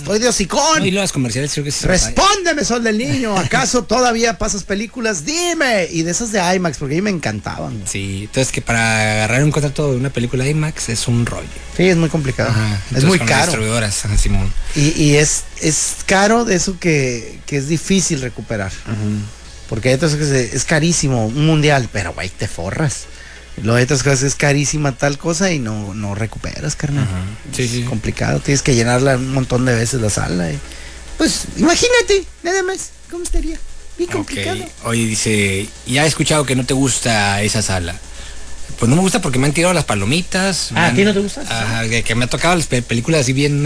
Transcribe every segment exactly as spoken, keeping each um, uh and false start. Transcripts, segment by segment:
estoy de hocicón. No, y los comerciales creo que sí. Respóndeme, Sol del Niño. ¿Acaso todavía pasas películas? Dime. Y de esas de IMAX, porque a mí me encantaban. Güey. Sí, entonces que para agarrar un contrato de una película IMAX es un rollo. Sí, es muy complicado. Ajá, es muy con caro. Las distribuidoras, ajá, Simón. Y, y es, es caro de eso que, que es difícil recuperar. Uh-huh. Porque hay otras cosas que es carísimo, un mundial, pero güey, te forras. Lo de otras cosas es carísima tal cosa y no, no recuperas, carnal. Uh-huh. Sí, es sí. complicado, tienes que llenarla un montón de veces la sala. Y, pues imagínate, nada más, ¿cómo estaría? Bien complicado. Okay. Oye, dice, ya he escuchado que no te gusta esa sala. Pues no me gusta porque me han tirado las palomitas. Ah, han, ¿a ti no te gusta? Ajá, que, que me ha tocado las pe- películas así bien...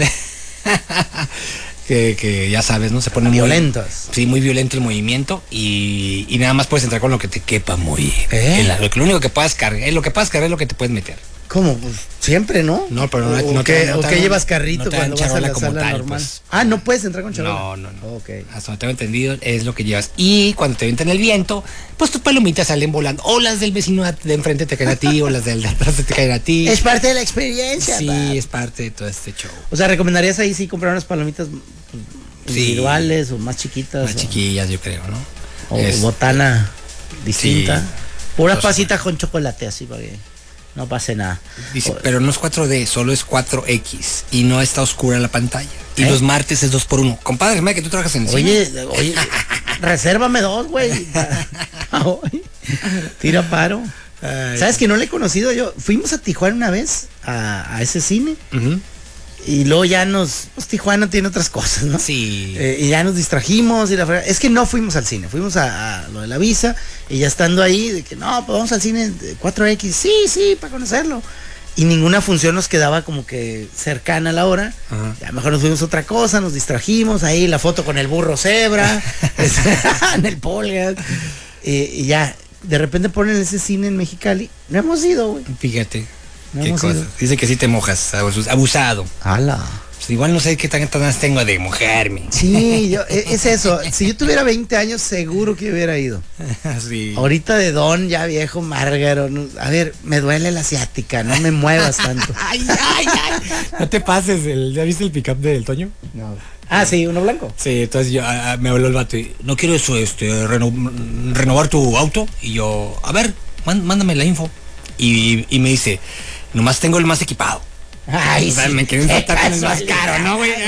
Que, que ya sabes, ¿no? Se ponen violentas. Muy, sí, muy violento el movimiento y, y nada más puedes entrar con lo que te quepa muy ¿Eh? la, lo, lo único que puedas cargar, lo que puedas cargar es lo que te puedes meter. ¿Cómo? Pues siempre, ¿no? No, pero no, o, no que, te, no o te, que no, llevas carrito no cuando vas a la como sala tal, normal. Pues. Ah, no puedes entrar con charola. No, no, no. Okay. Hasta donde tengo entendido es lo que llevas. Y cuando te avientan el viento, pues tus palomitas salen volando. O las del vecino de enfrente te caen a ti, o las del de atrás te caen a ti. Es parte de la experiencia. Sí, pap. es parte de todo este show. O sea, ¿recomendarías ahí sí comprar unas palomitas individuales sí, o más chiquitas? Más o... chiquillas, yo creo, ¿no? O es... botana distinta. Sí. Puras pasitas con chocolate así para que no pase nada. Dice, o... pero no es cuatro D, solo es cuatro X y no está oscura la pantalla. Y ¿Eh? los martes es dos por uno. Compadre, mira que tú trabajas en Oye, cine. oye, resérvame dos, güey. Tira paro. Ay, ¿sabes que no le he conocido yo? Fuimos a Tijuana una vez, a, a ese cine. Uh-huh. Y luego ya nos... Pues Tijuana tiene otras cosas, ¿no? Sí. Eh, y ya nos distrajimos. Y la, es que no fuimos al cine. Fuimos a, a lo de la visa. Y ya estando ahí, de que no, pues vamos al cine cuatro X. Sí, sí, para conocerlo. Y ninguna función nos quedaba como que cercana a la hora. Uh-huh. Ya mejor nos fuimos a otra cosa, nos distrajimos. Ahí la foto con el burro cebra. En el Polgas. Eh, y ya, de repente ponen ese cine en Mexicali. No hemos ido, güey. Fíjate. No qué cosa. Dice que sí te mojas, abusado. ¡Hala! Pues igual no sé qué tan ganas tengo de mojarme. Sí, yo, es eso. Si yo tuviera veinte años, seguro que hubiera ido. Sí. Ahorita de don, ya viejo, márgaro. No, a ver, me duele la asiática, no me muevas tanto. Ay, ay, ay. No te pases, el, ¿ya viste el pick-up del Toño? No. Ah, sí, uno blanco. Sí, entonces yo, a, a, me habló el vato y, ¿no quiero eso, este, reno, renovar tu auto? Y yo, a ver, man, mándame la info. Y, y me dice, nomás tengo el más equipado. Ay, o sea, sí. me quieren tratar con el más caro, ¿no, güey?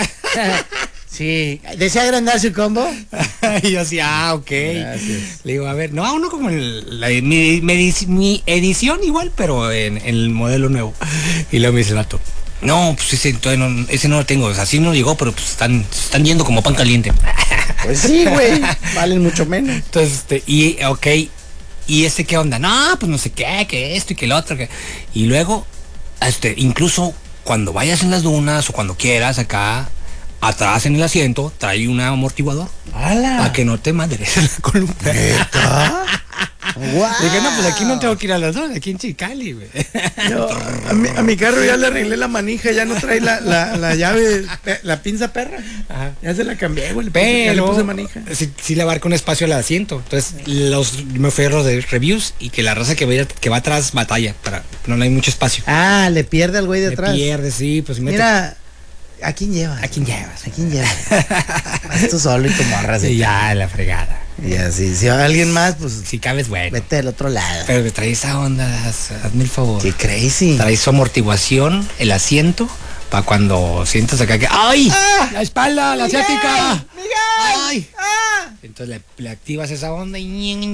Sí. ¿Desea agrandar su combo? Y yo así, ah, ok. Gracias. Le digo, a ver, no, uno como el, la, mi, mi, mi edición igual, pero en, en el modelo nuevo. Y luego me dice el vato, no, pues ese, no, ese no lo tengo, o sea, sí no llegó, pero pues están, están yendo como pan caliente. Pues sí, güey, valen mucho menos. Entonces, este, y, ok, ¿y ese qué onda? No, pues no sé qué, que esto y que lo otro. Que... Y luego, este, incluso cuando vayas en las dunas o cuando quieras acá, atrás en el asiento, trae un amortiguador. ¡Hala! Para que no te madres en la columna. ¿Neta? Wow. Dije, no, pues aquí no tengo que ir a las dos, aquí en Chicali, güey. Yo, a, mi, a mi carro ya le arreglé la manija, ya no trae la, la, la llave, la pinza perra. Ajá. Ya se la cambié, güey. Pero le puse manija. Sí, sí le abarca un espacio al asiento. Entonces, los, me fui a los de reviews y que la raza que va, que va atrás batalla, para no hay mucho espacio. Ah, le pierde al güey de le atrás. Pierde, sí, pues mete. Mira, ¿a quién llevas? ¿A quién llevas? ¿A quién llevas? Vas tú solo y tu morra. Sí, ya, la fregada. Y así, si va alguien más, pues... Si cabes, bueno. Vete del otro lado. Pero me trae esa onda, haz, hazme el favor. Qué crazy. Trae su amortiguación, el asiento, para cuando sientas acá que... ¡Ay! ¡Ah! ¡La espalda, la Miguel, asiática! ¡Miguel! ¡Ay! ¡Ah! Entonces le, le activas esa onda y...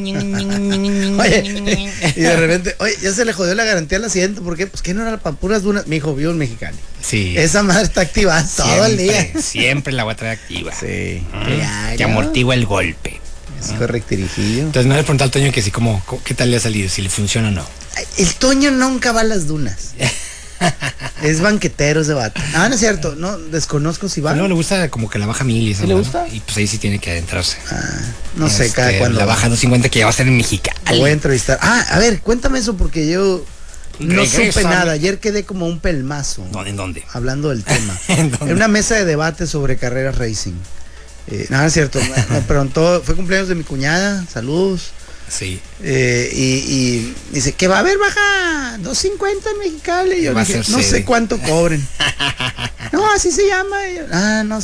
Oye, y de repente, oye, ya se le jodió la garantía al asiento, ¿por qué? Pues que no era para puras dunas. Mi hijo vio un mexicano. Sí. Esa madre está activada siempre, todo el día. Siempre la voy a traer activa. Sí. Mm, que amortigua el golpe. Es correctirijillo. Entonces no le pregunté al Toño que sí, como, ¿qué tal le ha salido? Si le funciona o no. El Toño nunca va a las dunas. Es banquetero ese vato. Ah, no es cierto, no, desconozco si va. No, le gusta como que la baja mil y eso. ¿Sí le gusta? Y pues ahí sí tiene que adentrarse. Ah, no sé, este, cada cuando. La baja doscientos cincuenta que ya va a ser en Mexicali. Lo voy a entrevistar. Ah, a ver, cuéntame eso porque yo no Regresa. supe nada. Ayer quedé como un pelmazo. ¿Dónde? ¿En dónde? Hablando del tema. ¿En dónde? En una mesa de debate sobre carreras racing. Eh, nada, es cierto. Me, me preguntó, fue cumpleaños de mi cuñada, saludos. Sí. Eh, y, y dice que va a haber baja dos cincuenta en Mexicali. Y yo Va dije, a ser no sede. sé cuánto cobren. No, así se llama. Y yo, ah, no